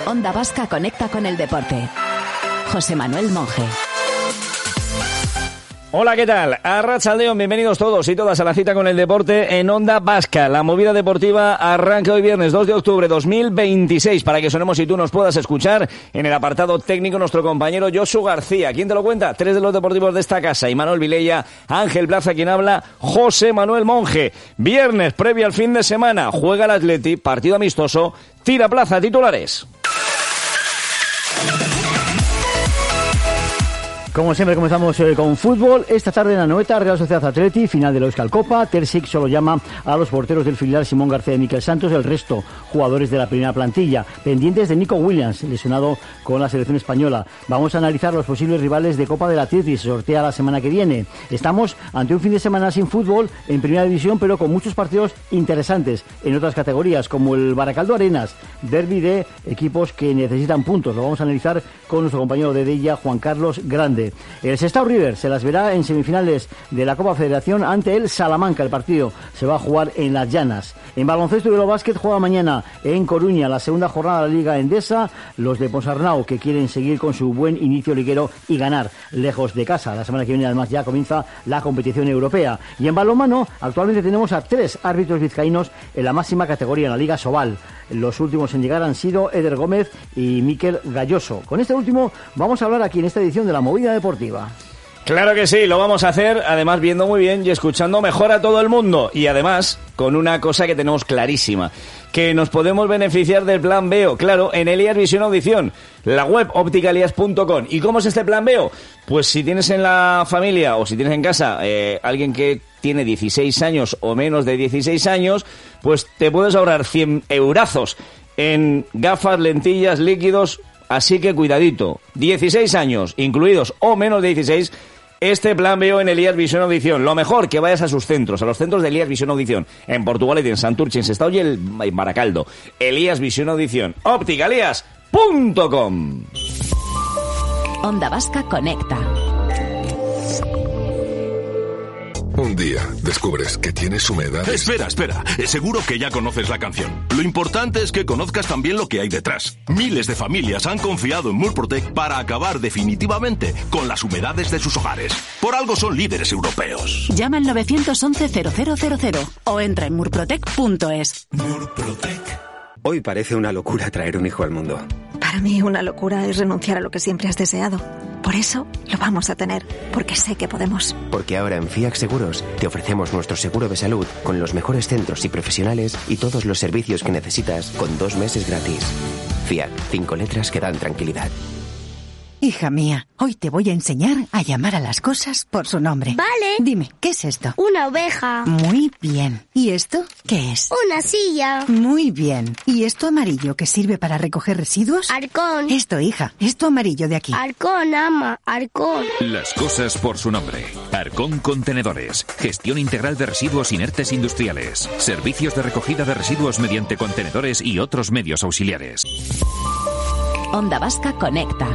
Onda Vasca conecta con el deporte. José Manuel Monje. Hola, ¿qué tal? Arratsaldeon, bienvenidos todos y todas a la cita con el deporte en Onda Vasca. La movida deportiva arranca hoy viernes 2 de octubre 2026 para que sonemos y tú nos puedas escuchar. En el apartado técnico nuestro compañero Josu García. ¿Quién te lo cuenta? Tres de los deportivos de esta casa. Imanol Vilella, Ángel Plaza, quien habla, José Manuel Monje. Viernes, previo al fin de semana, juega el Atleti, partido amistoso, tira Plaza, titulares. Como siempre comenzamos con fútbol. Esta tarde en Anoeta, Real Sociedad Atleti, final de la Euskal Copa. Terzic solo llama a los porteros del filial Simón García y Miquel Santos, el resto jugadores de la primera plantilla. Pendientes de Nico Williams, lesionado con la selección española. Vamos a analizar los posibles rivales de Copa del Atleti, se sortea la semana que viene. Estamos ante un fin de semana sin fútbol en primera división, pero con muchos partidos interesantes en otras categorías, como el Baracaldo Arenas, derbi de equipos que necesitan puntos. Lo vamos a analizar con nuestro compañero de Deia, Juan Carlos Grande. El Sestao River se las verá en semifinales de la Copa Federación ante el Salamanca. El partido se va a jugar en Las Llanas. En baloncesto y Eurobásquet juega mañana en Coruña la segunda jornada de la Liga Endesa. Los de Ponsarnau, que quieren seguir con su buen inicio liguero y ganar lejos de casa. La semana que viene además ya comienza la competición europea. Y en balonmano actualmente tenemos a 3 árbitros vizcaínos en la máxima categoría, en la Liga Sobal. Los últimos en llegar han sido Eder Gómez y Miquel Galloso. Con este último vamos a hablar aquí en esta edición de la Movida Deportiva. Claro que sí, lo vamos a hacer, además viendo muy bien y escuchando mejor a todo el mundo. Y además, con una cosa que tenemos clarísima, que nos podemos beneficiar del plan Veo, claro, en Elías Visión Audición, la web opticalias.com. ¿Y cómo es este plan Veo? Pues si tienes en la familia o si tienes en casa alguien que tiene 16 años o menos de 16 años, pues te puedes ahorrar 100 eurazos en gafas, lentillas, líquidos, así que cuidadito, 16 años incluidos o menos de 16. Este plan veo en Elías Visión Audición. Lo mejor, que vayas a sus centros, a los centros de Elías Visión Audición. En Portugal y en Santurce, en Sestao y en Baracaldo. Elías Visión Audición. opticalias.com. Onda Vasca conecta. Un día descubres que tienes humedad. Espera. Seguro que ya conoces la canción. Lo importante es que conozcas también lo que hay detrás. Miles de familias han confiado en Murprotec para acabar definitivamente con las humedades de sus hogares. Por algo son líderes europeos. Llama al 911-0000 o entra en murprotec.es. Murprotec. Hoy parece una locura traer un hijo al mundo. Para mí una locura es renunciar a lo que siempre has deseado. Por eso lo vamos a tener, porque sé que podemos. Porque ahora en FIAC Seguros te ofrecemos nuestro seguro de salud con los mejores centros y profesionales y todos los servicios que necesitas con 2 meses gratis. FIAC, 5 letras que dan tranquilidad. Hija mía, hoy te voy a enseñar a llamar a las cosas por su nombre. Vale. Dime, ¿qué es esto? Una oveja. Muy bien. ¿Y esto qué es? Una silla. Muy bien. ¿Y esto amarillo que sirve para recoger residuos? Arcón. Esto, hija, esto amarillo de aquí. Arcón, ama, Arcón. Las cosas por su nombre. Arcón Contenedores. Gestión integral de residuos inertes industriales. Servicios de recogida de residuos mediante contenedores y otros medios auxiliares. Onda Vasca conecta.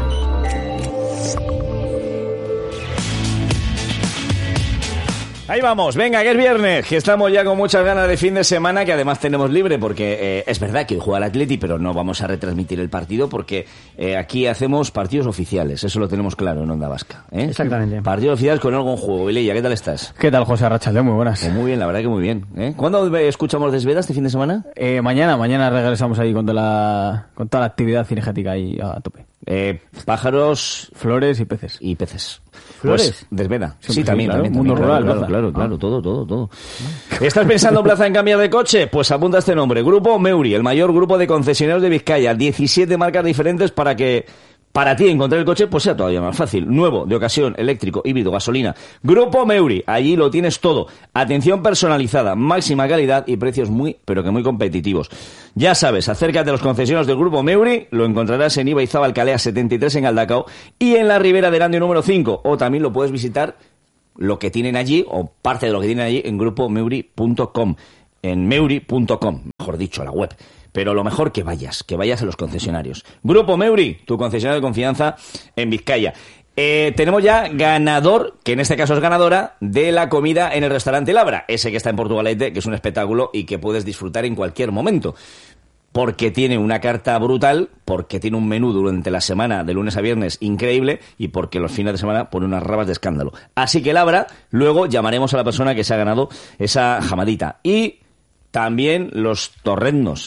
Ahí vamos, venga, que es viernes, que estamos ya con muchas ganas de fin de semana, que además tenemos libre, porque es verdad que juega el Atleti, pero no vamos a retransmitir el partido, porque aquí hacemos partidos oficiales, eso lo tenemos claro en Onda Vasca. Exactamente. Partidos oficiales con algo en juego. Vilella, ¿qué tal estás? ¿Qué tal, José Arratsaldeon? Muy buenas. Muy bien, la verdad que muy bien. ¿Cuándo escuchamos Desveda este fin de semana? Mañana regresamos ahí con toda la actividad cinegética ahí a tope. Pájaros, flores y peces. ¿Flores? Pues, Desveda. Sí, también. Mundo rural. Claro, todo. ¿Estás pensando, Plaza, en cambiar de coche? Pues apunta este nombre. Grupo Meuri, el mayor grupo de concesionarios de Vizcaya. 17 marcas diferentes para que para ti encontrar el coche pues sea todavía más fácil. Nuevo, de ocasión, eléctrico, híbrido, gasolina. Grupo Meuri, allí lo tienes todo. Atención personalizada, máxima calidad y precios muy, pero que muy competitivos. Ya sabes, acércate a los concesionarios del Grupo Meuri, lo encontrarás en Ibaizábal Calea 73 en Galdacao y en la Ribera del Andio número 5. O también lo puedes visitar lo que tienen allí, o parte de lo que tienen allí, en grupomeuri.com. En meuri.com, mejor dicho, la web. Pero lo mejor que vayas a los concesionarios. Grupo Meuri, tu concesionario de confianza en Vizcaya. Tenemos ya ganador, que en este caso es ganadora, de la comida en el restaurante Labra, ese que está en Portugalete, que es un espectáculo y que puedes disfrutar en cualquier momento. porque tiene una carta brutal, porque tiene un menú durante la semana, de lunes a viernes, increíble, y porque los fines de semana pone unas rabas de escándalo. Así que Labra, luego llamaremos a la persona que se ha ganado esa jamadita. Y también los torrendos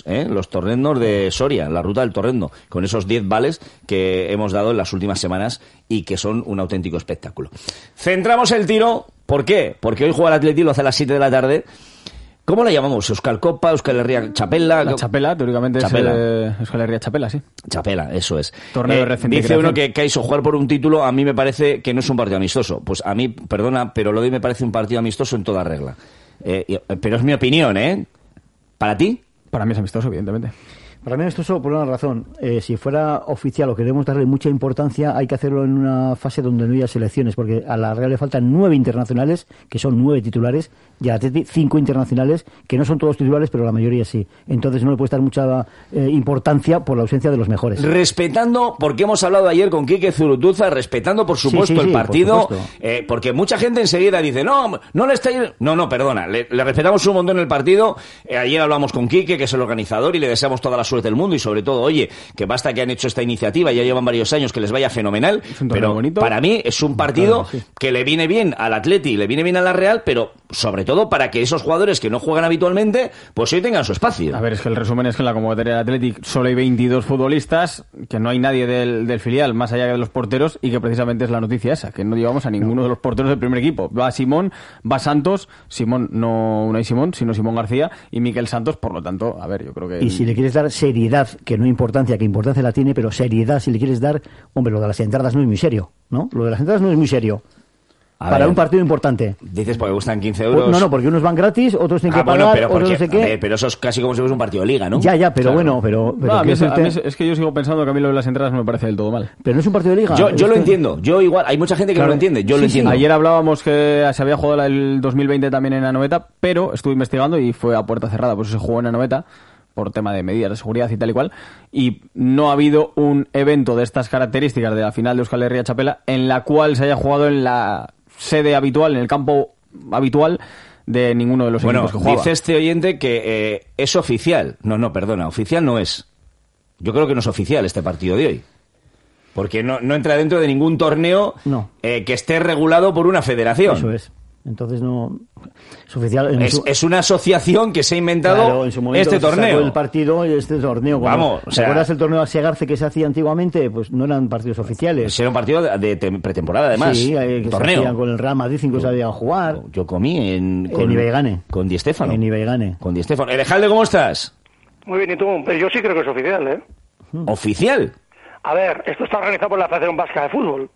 de Soria, la ruta del torrendo, con esos 10 vales que hemos dado en las últimas semanas y que son un auténtico espectáculo. Centramos el tiro, ¿por qué? Porque hoy juega el Atleti, lo hace a las 7 de la tarde. ¿Cómo la llamamos? ¿Euskal Copa? ¿Euskal Herria Chapela? La Chapela, teóricamente Chapela. Es Euskal Herria Chapela, sí. Chapela, eso es. Torneo de reciente dice creación. uno que quiso jugar por un título, a mí me parece que no es un partido amistoso. Pues a mí, perdona, pero lo de hoy me parece un partido amistoso en toda regla. Pero es mi opinión, ¿eh? ¿Para ti? Para mí es amistoso, evidentemente. Para mí esto es por una razón. Si fuera oficial o queremos darle mucha importancia, hay que hacerlo en una fase donde no haya selecciones, porque a la Real le faltan 9 internacionales, que son 9 titulares, y a Atleti 5 internacionales, que no son todos titulares, pero la mayoría sí. Entonces no le puede dar mucha importancia por la ausencia de los mejores. Respetando, porque hemos hablado ayer con Quique Zurutuza, respetando por supuesto el partido, porque mucha gente enseguida dice, no le está... No, perdona, le respetamos un montón el partido. Ayer hablamos con Quique, que es el organizador, y le deseamos toda la suerte del mundo, y sobre todo, oye, que basta que han hecho esta iniciativa, ya llevan varios años, que les vaya fenomenal, pero bonito. Para mí es un partido que le viene bien al Atleti, le viene bien a la Real, pero sobre todo para que esos jugadores que no juegan habitualmente, pues hoy tengan su espacio. A ver, es que el resumen es que en la convocatoria del Atleti solo hay 22 futbolistas, que no hay nadie del filial, más allá de los porteros, y que precisamente es la noticia esa, que no llevamos a ninguno de los porteros del primer equipo. Va Simón, va Santos, Simón, no hay Simón, sino Simón García, y Miquel Santos, por lo tanto, a ver, yo creo que... Y si le quieres dar seriedad, que no importancia, que importancia la tiene, pero seriedad, si le quieres dar, hombre, lo de las entradas no es muy serio, ¿no? Lo de las entradas no es muy serio. Para un partido importante. Dices porque cuestan 15 euros. No, porque unos van gratis, otros tienen que pagar, otros no sé qué. Pero eso es casi como si fuese un partido de liga, ¿no? Ya, pero claro. Pero a mí es que yo sigo pensando que a mí lo de las entradas no me parece del todo mal. Pero no es un partido de liga. Yo lo entiendo. Yo igual, hay mucha gente que no lo entiende. Yo lo entiendo. Ayer hablábamos que se había jugado el 2020 también en Anoeta, pero estuve investigando y fue a puerta cerrada, por eso se jugó en Anoeta, por tema de medidas de seguridad y tal y cual, y no ha habido un evento de estas características de la final de Euskal Herria Chapela en la cual se haya jugado en la sede habitual, en el campo habitual de ninguno de los equipos que jugaba. Dice este oyente que es oficial. No, perdona, oficial no es. Yo creo que no es oficial este partido de hoy. Porque no entra dentro de ningún torneo que esté regulado por una federación. Eso es. Entonces no es oficial. Es una asociación que se ha inventado en su momento este torneo. El partido y este torneo. Vamos, ¿te acuerdas el torneo Segarce que se hacía antiguamente? Pues no eran partidos oficiales. Pues era un partido de pretemporada, además. Sí, que torneo. Se hacían con el Real Madrid, 5 sabían jugar. Yo comí en Ibeigane. Con Di Stéfano. En Ibeigane. Con Di Stéfano. Alejandro, ¿cómo estás? Muy bien, ¿y tú? Pero yo sí creo que es oficial, ¿eh? ¿Oficial? A ver, esto está organizado por la Federación Vasca de Fútbol.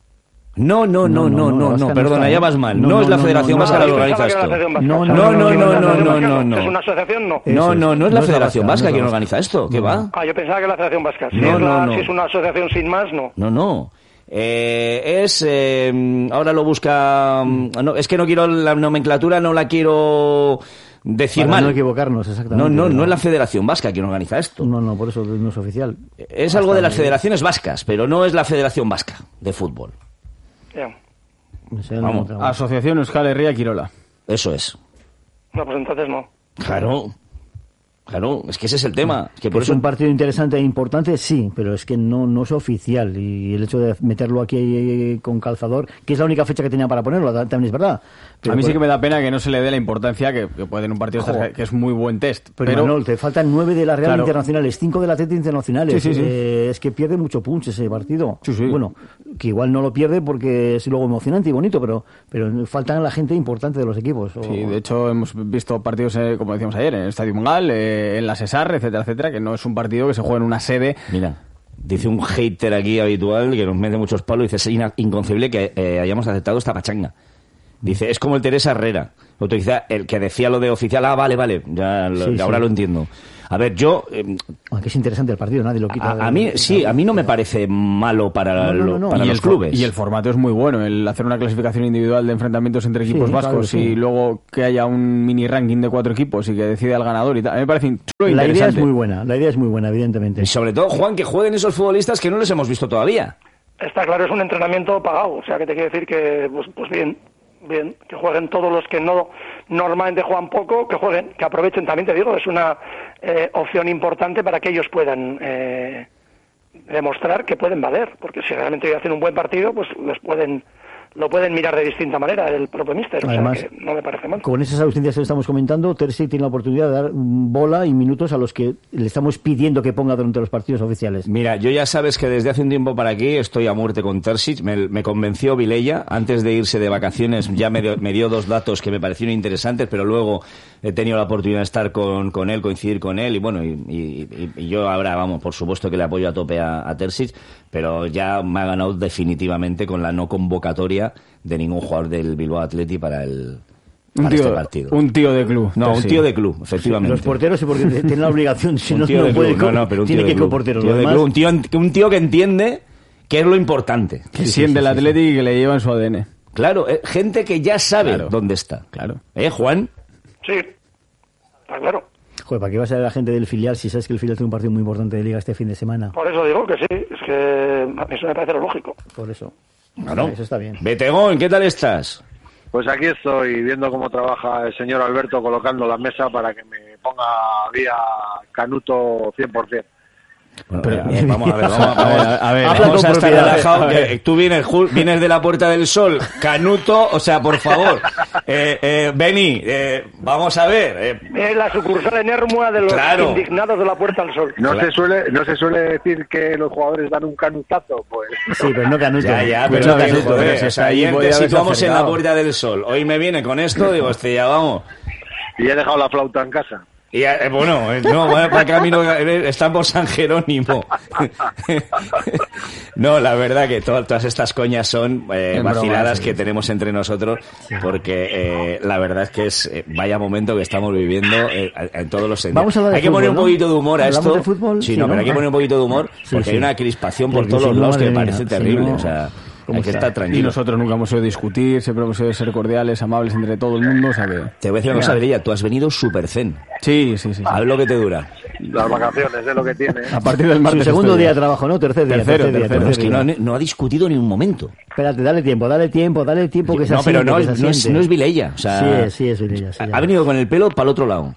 No, perdona, ya vas mal. No es la Federación Vasca la que organiza esto. No. ¿Es una asociación? No. No es la Federación Vasca quien organiza esto. ¿Qué va? Yo pensaba que la Federación Vasca. Si es una asociación sin más, no. No. Ahora lo busca... No, es que no quiero la nomenclatura, no la quiero... decir para mal. No equivocarnos, exactamente. No es la Federación Vasca quien organiza esto. No, por eso no es oficial. Es algo de las federaciones vascas, pero no es la Federación Vasca de fútbol. Vamos. Asociación Euskal Herria Quirola. Eso es. No, pues entonces no. Claro, es que ese es el tema. Es que por es eso... un partido interesante e importante, sí, pero es que no es oficial. Y el hecho de meterlo aquí con calzador, que es la única fecha que tenía para ponerlo, también es verdad. Pero a mí sí que me da pena que no se le dé la importancia que puede en un partido que es muy buen test. Pero Manuel, te faltan 9 de la Real Internacionales, 5 de la Atleti Internacionales. Sí. Es que pierde mucho punch ese partido. Sí. Bueno, que igual no lo pierde porque es luego emocionante y bonito, pero faltan la gente importante de los equipos. Sí, de hecho hemos visto partidos, como decíamos ayer, en el Estadio Mungal, en la Cesar, etcétera, que no es un partido que se juega en una sede. Mira, dice un hater aquí habitual que nos mete muchos palos, dice, es inconcebible que hayamos aceptado esta pachanga. Dice, es como el Teresa Herrera, el que decía lo de oficial, vale, ahora lo entiendo. A ver, yo... que es interesante el partido, nadie lo quita. A mí no me parece malo para los clubes. Y el formato es muy bueno, el hacer una clasificación individual de enfrentamientos entre equipos vascos y luego que haya un mini ranking de 4 equipos y que decida el ganador y tal. A mí me parece chulo e interesante. La idea es muy buena, evidentemente. Y sobre todo, Juan, que jueguen esos futbolistas que no les hemos visto todavía. Está claro, es un entrenamiento pagado, o sea que te quiere decir que, pues bien. bien, que jueguen todos los que no normalmente juegan poco, que jueguen, que aprovechen, también te digo, es una opción importante para que ellos puedan demostrar que pueden valer, porque si realmente hacen un buen partido, pues lo pueden mirar de distinta manera el propio míster. Además, o sea, que no me parece mal. Con esas ausencias que estamos comentando, Terzic tiene la oportunidad de dar bola y minutos a los que le estamos pidiendo que ponga durante los partidos oficiales. Mira, yo ya sabes que desde hace un tiempo para aquí estoy a muerte con Terzic. Me convenció Vilella antes de irse de vacaciones, ya me dio 2 datos que me parecieron interesantes, pero luego he tenido la oportunidad de estar con él, coincidir con él, y bueno, y yo ahora, vamos, por supuesto que le apoyo a tope a Terzic, pero ya me ha ganado definitivamente con la no convocatoria de ningún jugador del Bilbao Athletic para este partido. Un tío de club. No, un tío de club, efectivamente. Los porteros sí, porque tienen la obligación, si no puede, pero tiene que ir con porteros. Un tío que entiende que es lo importante. Que siente el Athletic y que le lleva en su ADN. Claro, gente que ya sabe dónde está. Claro. Juan? Sí, está claro. Joder, ¿para qué vas a ver a la gente del filial si sabes que el filial tiene un partido muy importante de Liga este fin de semana? Por eso digo que sí, es que eso me parece lo lógico. Por eso. Claro. Eso está bien. Betegón, ¿qué tal estás? Pues aquí estoy viendo cómo trabaja el señor Alberto colocando la mesa para que me ponga vía Canuto 100%. Bueno, vamos a estar relajados, que tú vienes de la Puerta del Sol, Canuto, o sea, por favor, Beni, vamos a ver. Es la sucursal en Hermua de los indignados de la Puerta del Sol. No se suele decir que los jugadores dan un canutazo, pues. Sí, pero no canuto. Ya, pero no canuto. Ayer te situamos en la Puerta del Sol, hoy me viene con esto, digo, ya vamos. Y he dejado la flauta en casa. Y para camino están por San Jerónimo. No, la verdad que todas estas coñas son vaciladas que tenemos entre nosotros, porque la verdad es que vaya momento que estamos viviendo en todos los sentidos. Hay que poner un poquito de humor a esto. De fútbol? Pero hay que poner un poquito de humor, porque hay una crispación por todos los lados que me parece terrible. O sea, hay que estar tranquilo. Y nosotros nunca hemos oído discutir, siempre hemos oído ser cordiales, amables entre todo el mundo, o sea que... Te voy a decir una cosa, Vilella, tú has venido súper zen. Sí. A ver lo que te dura. Las vacaciones, es lo que tiene. A partir del martes. Su segundo día de trabajo, ¿no? Tercer día. Es que no ha discutido ni un momento. Espérate, dale tiempo que se No, pero no es Vilella. O sea, sí, es Vilella. Ha venido con el pelo para el otro lado.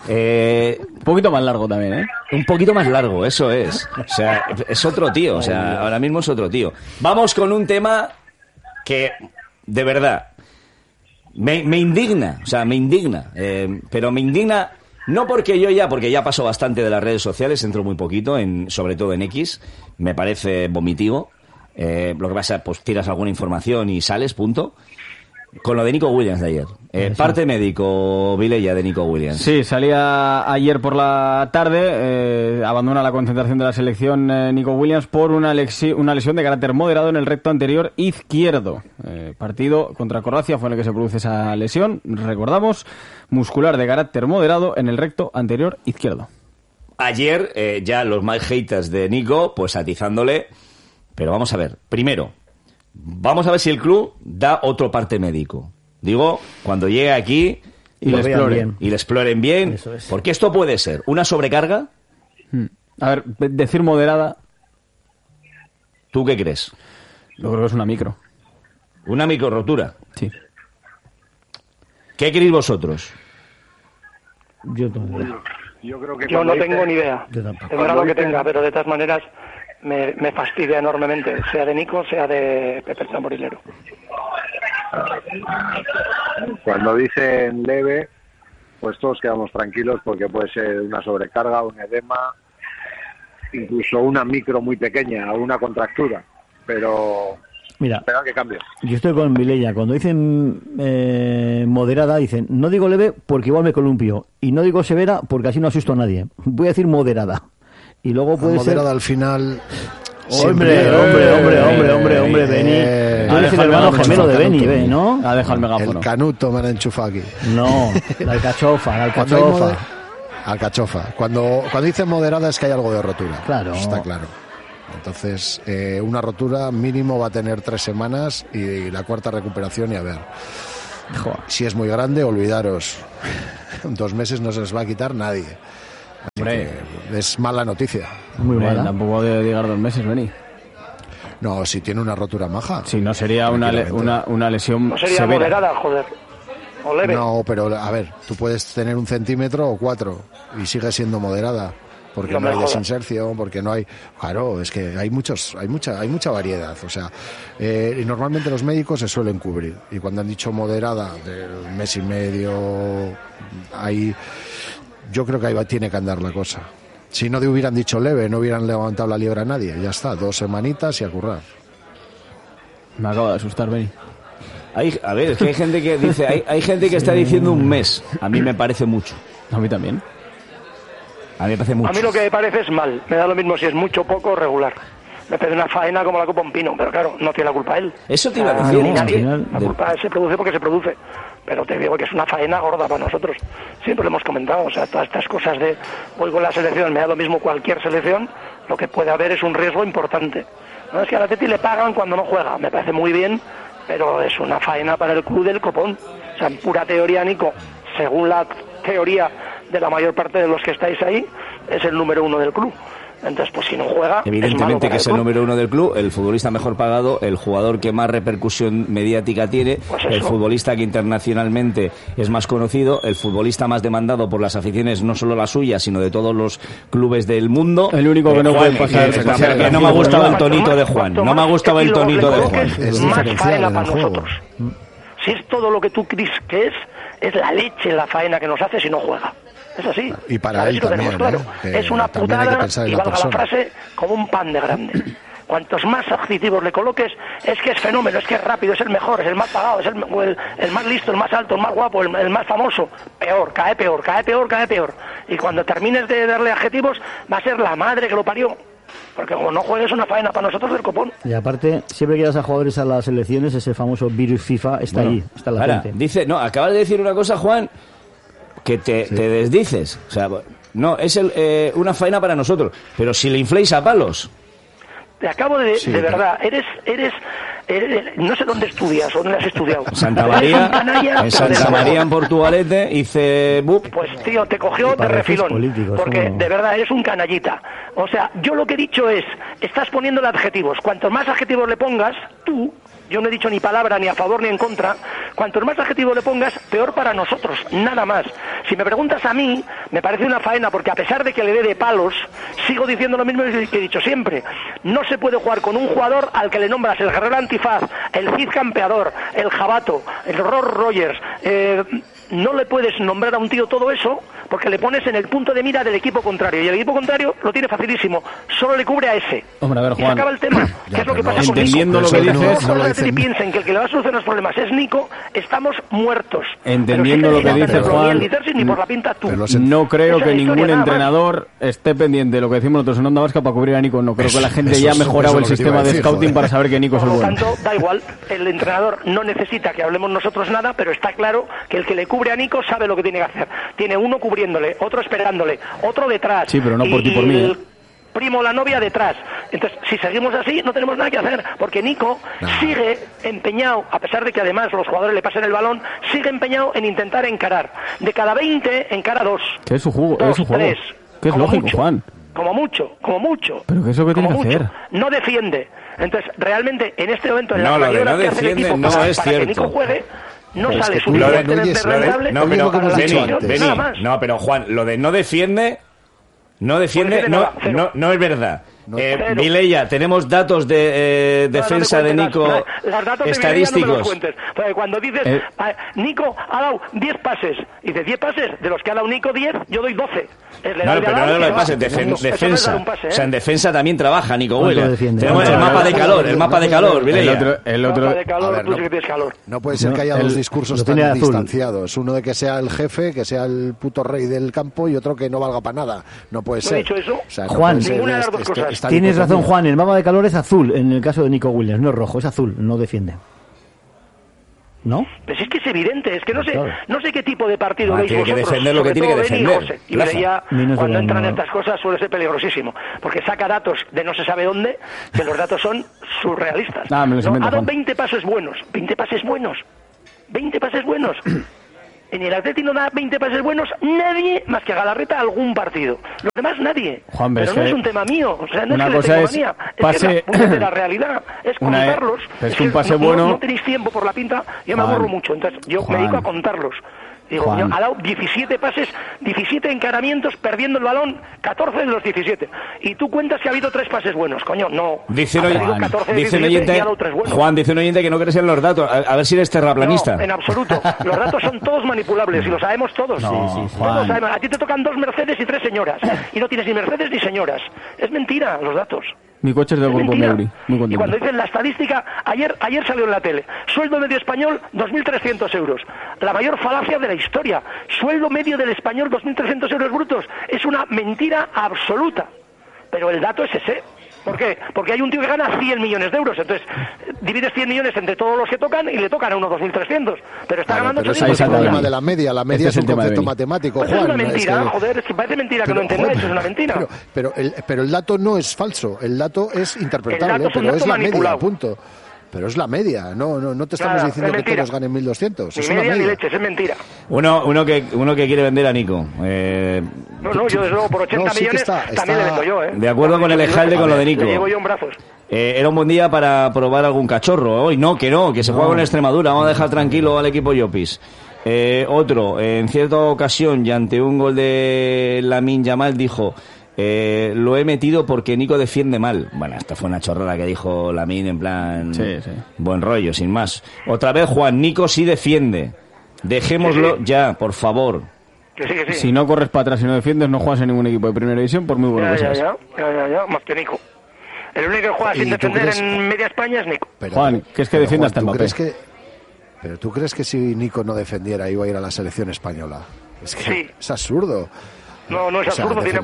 Un poquito más largo también, ¿eh? Un poquito más largo, eso es. O sea, es otro tío. O sea, ahora mismo es otro tío. Vamos con un tema que, de verdad, me indigna. O sea, me indigna. Pero me indigna no porque ya paso bastante de las redes sociales, entro muy poquito, sobre todo en X. Me parece vomitivo. Lo que pasa, pues tiras alguna información y sales, punto. Con lo de Nico Williams de ayer. Parte médico, Vilella, de Nico Williams. Sí, salía ayer por la tarde, abandona la concentración de la selección Nico Williams por una lesión de carácter moderado en el recto anterior izquierdo. Partido contra Croacia fue en el que se produce esa lesión, recordamos, muscular de carácter moderado en el recto anterior izquierdo. Ayer ya los más haters de Nico, pues atizándole, pero vamos a ver, primero, vamos a ver si el club da otro parte médico. Digo, cuando llegue aquí y le exploren bien, porque esto puede ser una sobrecarga. A ver, decir moderada. ¿Tú qué crees? Yo creo que es una micro. ¿Una micro rotura? Sí. ¿Qué queréis vosotros? Yo no tengo ni idea. Tendrá lo que tenga, pero de todas maneras me fastidia enormemente, sea de Nico, sea de Pepe Zamorilero. Cuando dicen leve, pues todos quedamos tranquilos porque puede ser una sobrecarga, un edema, incluso una micro muy pequeña o una contractura, pero mira, espera que cambie. Yo estoy con Vilella, cuando dicen moderada, dicen, no digo leve porque igual me columpio, y no digo severa porque así no asusto a nadie, voy a decir moderada. Y luego puede moderada ser... al final. Hombre, Beni. Tú eres el hermano gemelo de Beni, ¿no? Ha dejado el megáfono. El canuto me han enchufado aquí. No, la alcachofa. Alcachofa. Cuando dicen moderada es que hay algo de rotura. Claro. Está claro. Entonces, una rotura mínimo va a tener 3 semanas y la cuarta recuperación y a ver. Si es muy grande, olvidaros. 2 meses no se les va a quitar nadie. Hombre, es mala noticia. Muy mala. Tampoco de llegar 2 meses, Beni. No, si tiene una rotura maja. Si no sería una lesión no sería severa. moderada, joder. O leve. No, pero a ver, tú puedes tener 1 centímetro o 4 y sigue siendo moderada. Porque no hay desinserción, porque no hay... Claro, es que hay mucha variedad. O sea, y normalmente los médicos se suelen cubrir. Y cuando han dicho moderada, de 1 mes y medio, ahí... Yo creo que ahí tiene que andar la cosa. Si no hubieran dicho leve, no hubieran levantado la liebre a nadie. Ya está, 2 semanitas y a currar. Me acabo de asustar, Beni. A ver, es que hay gente que dice... Hay gente que está diciendo 1 mes. A mí me parece mucho. A mí también. A mí me parece mucho. A mí lo que me parece es mal. Me da lo mismo si es mucho, poco o regular. Me parece una faena como la copa un pino, pero claro, no tiene la culpa él. Eso te iba a decir. Ni nadie. La culpa se produce porque se produce. Pero te digo que es una faena gorda para nosotros. Siempre lo hemos comentado. O sea, todas estas cosas de voy con la selección, me da lo mismo cualquier selección, lo que puede haber es un riesgo importante. No es que al Atleti le pagan cuando no juega. Me parece muy bien, pero es una faena para el club del copón. O sea, en pura teoría, Nico, según la teoría de la mayor parte de los que estáis ahí, es el número 1 del club. Entonces, pues si no juega, evidentemente que es el número 1 del club, el futbolista mejor pagado, el jugador que más repercusión mediática tiene, pues el futbolista que internacionalmente es más conocido, el futbolista más demandado por las aficiones, no solo la suya, sino de todos los clubes del mundo. El único que no puede pasar. Que no me ha gustado el tonito de Juan. No me ha gustado el tonito de Juan. Es más faena para nosotros. Si es todo lo que tú crees que es la leche la faena que nos hace si no juega. Es así. Y para él también, claro. Es una putada, y valga la frase, como un pan de grande. Cuantos más adjetivos le coloques, es que es fenómeno, es que es rápido, es el mejor, es el más pagado, es el más listo, el más alto, el más guapo, el más famoso. Peor, cae peor, cae peor, cae peor. Y cuando termines de darle adjetivos, va a ser la madre que lo parió. Porque como no juegues, una faena para nosotros del copón. Y aparte, siempre que das a jugadores a las selecciones, ese famoso virus FIFA está ahí, está latente. Ahora, dice, no, acabas de decir una cosa, Juan, que te desdices. O sea, no, es una faena para nosotros. Pero si le infléis a palos. Te acabo de verdad, eres no sé dónde estudias o dónde has estudiado. Santa María, en Santa María, en Portugalete, hice... Pues tío, te cogió de refilón, porque de verdad eres un canallita. O sea, yo lo que he dicho es, estás poniéndole adjetivos. Cuantos más adjetivos le pongas, tú... Yo no he dicho ni palabra ni a favor ni en contra. Cuantos más adjetivos le pongas, peor para nosotros, nada más. Si me preguntas a mí, me parece una faena, porque a pesar de que le dé de palos, sigo diciendo lo mismo que he dicho siempre. No se puede jugar con un jugador al que le nombras el guerrero antifaz, el Cid campeador, el jabato, el Ross Rogers. No le puedes nombrar a un tío todo eso porque le pones en el punto de mira del equipo contrario, y el equipo contrario lo tiene facilísimo, solo le cubre a ese. Hombre, a ver, Juan, y se acaba el tema. ¿Qué es lo que pasa con entendiendo Nico? lo que dices, no lo piensen que el que le va a solucionar los problemas es Nico, estamos muertos. Entendiendo lo que dice Juan, ni por la pinta tú. No creo que ningún entrenador esté pendiente de lo que decimos nosotros en Onda Vasca para cubrir a Nico. No creo que la gente ya ha mejorado el sistema de scouting para saber que Nico es el bueno. Por lo tanto, da igual, el entrenador no necesita que hablemos nosotros nada, pero está claro que el que le cubre a Nico sabe lo que tiene que hacer. Tiene uno cubriéndole, otro esperándole, otro detrás. Sí, pero no por ti, por mí. El primo, la novia detrás. Entonces, si seguimos así, no tenemos nada que hacer, porque Nico sigue empeñado, a pesar de que además los jugadores le pasen el balón, sigue empeñado en intentar encarar. De cada 20, encara 2. Que es su juego, 2, es su juego. 3. Que es lógico, mucho, Juan. Como mucho. Pero que eso que tiene que hacer. No defiende. Entonces, realmente, en este momento, en no, la lo de no que hace el equipo no para, es para cierto. que Nico juegue, no pero sale es que suficientemente rentable. No, pero Beni, no, pero Juan, lo de no defiende, no es verdad. Vileya, tenemos datos de defensa de Nico estadísticos. Cuando dices, Nico ha dado 10 pases, y dices 10 pases, de los que ha dado Nico 10, yo doy 12. No, pero no lo de pases, defensa. O sea, en defensa también trabaja Nico Williams. Tenemos el mapa de calor, Vileya. El mapa de calor, tú sí que tienes calor. No puede ser que haya dos discursos tan distanciados. Uno de que sea el jefe, que sea el puto rey del campo, y otro que no valga para nada. No puede ser. ¿No he dicho eso? O sea, Juan, ninguna de las dos cosas. Tienes razón, Juan, el mapa de calor es azul en el caso de Nico Williams, no es rojo, es azul, no defiende. ¿No? Pues es que es evidente, es que no sé qué tipo de partido veis tiene vosotros. Que defender lo que tiene que defender. Y ya, cuando entran estas cosas suele ser peligrosísimo, porque saca datos de no se sabe dónde, que los datos son surrealistas. Ha dado 20 pases buenos. En el Atleti no da 20 pases buenos nadie más que Galarreta algún partido. Los demás nadie. Juan, pero no es un tema mío. O sea, no una es que cosa le es tengo manía. pase... Es que es la realidad. Es contarlos. Es que un pase bueno... No tenéis tiempo por la pinta. Yo me aburro mucho. Entonces yo me dedico a contarlos. Digo, ha dado 17 pases, 17 encaramientos, perdiendo el balón, 14 de los 17. Y tú cuentas que ha habido 3 pases buenos. Coño, no. Dice un oyente, Juan, dice un oyente que no crees en los datos. A ver si eres terraplanista. No, en absoluto. Los datos son todos manipulables y lo sabemos todos. No, Juan. Sabemos. A ti te tocan 2 Mercedes y 3 señoras. Y no tienes ni Mercedes ni señoras. Es mentira, los datos. Mi coche es del grupo Meuri. Muy contento. Y cuando dicen la estadística, ayer salió en la tele. Sueldo medio español, 2.300 euros. La mayor falacia de la historia. Sueldo medio del español, 2.300 euros brutos. Es una mentira absoluta. Pero el dato es ese. ¿Por qué? Porque hay un tío que gana 100 millones de euros. Entonces, divides 100 millones entre todos los que tocan y le tocan a uno 2.300. Pero está ganando 800. Ese es el problema de la media. La media es un concepto matemático, pues Juan. Es una mentira, joder. Si parece mentira que no entendáis, es una mentira. Pero el dato no es falso. El dato es interpretable, pero es la media, punto. Pero es la media, no te estamos diciendo que todos ganen 1.200. Es una media. Ni leches, es mentira. Uno que quiere vender a Nico. No, yo desde luego por 80 millones también le vendo yo, De acuerdo con el Ejalde con lo de Nico. Le llevo yo en brazos. Era un buen día para probar algún cachorro. Hoy que se juega con Extremadura. Vamos a dejar tranquilo al equipo Llopis. Otro, en cierta ocasión y ante un gol de Lamine Yamal dijo... lo he metido porque Nico defiende mal. Bueno, esta fue una chorrada que dijo Lamine en plan buen rollo, sin más. Otra vez Juan, Nico sí defiende. Dejémoslo ya, por favor. Que sí. Si no corres para atrás y no defiendes, no juegas en ningún equipo de primera división, por muy bueno que seas. Ya, más que Nico. El único que juega sin defender en media España es Nico. Juan, que es que defiende hasta Mbappé. Pero tú crees que si Nico no defendiera iba a ir a la selección española. Es que es absurdo. No es absurdo, tiene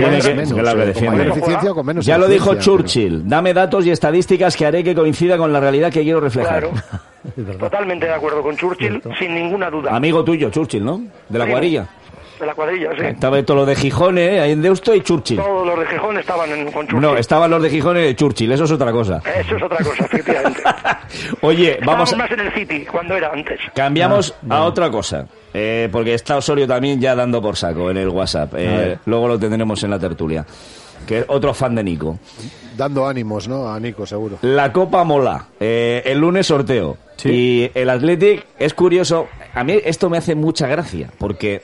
eficiencia o con menos ya lo dijo Churchill, dame datos y estadísticas que haré que coincida con la realidad que quiero reflejar. Claro, totalmente de acuerdo con Churchill, sin ninguna duda. Amigo tuyo, Churchill, ¿no? De la cuadrilla. De la cuadrilla, sí. Estaba todo lo de Gijón, ahí en Deusto y Churchill. Todos los de Gijón estaban con Churchill. No, estaban los de Gijón y Churchill, eso es otra cosa. Eso es otra cosa, efectivamente. Oye, vamos más en el City, cuando era antes. Cambiamos a otra cosa, porque está Osorio también ya dando por saco en el WhatsApp. Luego lo tendremos en la tertulia. Que es otro fan de Nico. Dando ánimos, ¿no? A Nico, seguro. La Copa mola. El lunes sorteo. ¿Sí? Y el Athletic es curioso. A mí esto me hace mucha gracia, porque...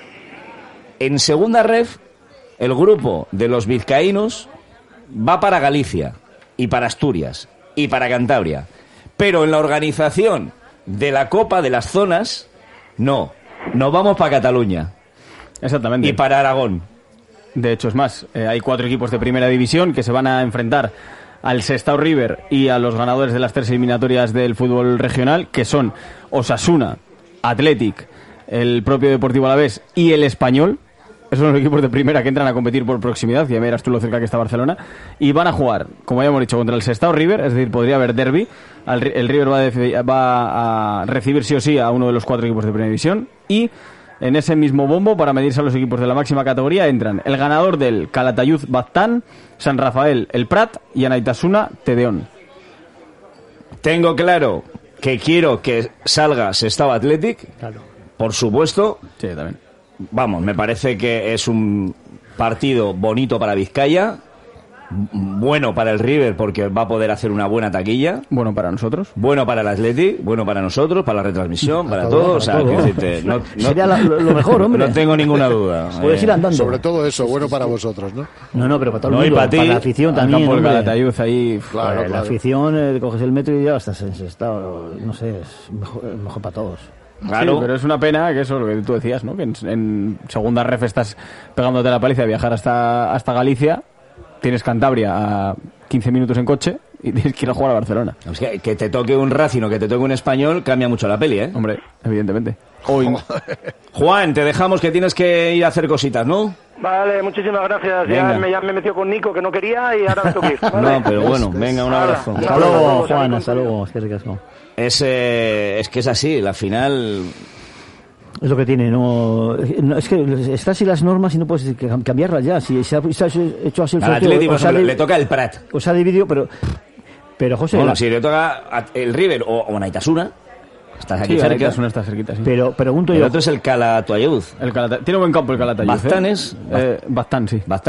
En segunda ref, el grupo de los vizcaínos va para Galicia y para Asturias y para Cantabria. Pero en la organización de la Copa de las zonas, no. Nos vamos para Cataluña. Exactamente. Y para Aragón. De hecho, es más, hay 4 equipos de primera división que se van a enfrentar al Sestao River y a los ganadores de las 3 eliminatorias del fútbol regional, que son Osasuna, Athletic, el propio Deportivo Alavés y el Español. Esos son los equipos de primera que entran a competir por proximidad, ya verás tú lo cerca que está Barcelona, y van a jugar, como ya hemos dicho, contra el Sestao River, es decir, podría haber derbi. El River va a recibir sí o sí a uno de los 4 equipos de primera división, y en ese mismo bombo, para medirse a los equipos de la máxima categoría, entran el ganador del Calatayud Baztán, San Rafael el Prat y Anaitasuna Tedeón. Tengo claro que quiero que salga Sestao Athletic, claro. Por supuesto. Sí, también. Vamos, me parece que es un partido bonito para Vizcaya, bueno para el River porque va a poder hacer una buena taquilla. Bueno para nosotros. Bueno para el Athletic, bueno para nosotros, para la retransmisión, para todo. O sea, sería lo mejor, hombre. No tengo ninguna duda. Puedes ir andando. Sobre todo eso, bueno para vosotros, ¿no? No, pero para todo el mundo. Para la afición también. Por Calatayud ahí. Claro. La afición, coges el metro y ya estás en ese estado. No sé, es mejor para todos. Claro. Sí, pero es una pena que eso, lo que tú decías, ¿no? Que en segunda ref estás pegándote la paliza de viajar hasta Galicia, tienes Cantabria a 15 minutos en coche y tienes que ir a jugar a Barcelona. Es que te toque un Racing o que te toque un Español cambia mucho la peli, ¿eh? Hombre, evidentemente. Juan, te dejamos que tienes que ir a hacer cositas, ¿no? Vale, muchísimas gracias. Ya me metió con Nico, que no quería, y ahora me tengo que ir. ¿Vale? No, pero bueno, venga, un abrazo. Hasta luego, Juan, hasta luego. Es que es así, la final... Es lo que tiene, no es que están así las normas y no puedes cambiarlas ya. Si se ha hecho así el sorteo... Al Atlético le toca el Prat. O se ha dividido, pero José... Bueno, si le toca el River o Anaitasuna... Estás aquí Sí, cerca. una está cerquita, sí. Pero pregunto El yo... otro es el Calatayud. Tiene buen campo el Calatayud. Bastanes. Bastán, sí.